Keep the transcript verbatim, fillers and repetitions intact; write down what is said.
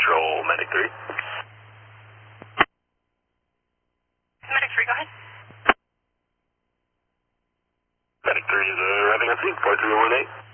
Control, Medic three. Medic three, go ahead. Medic three is uh, arriving on scene, four three one eight.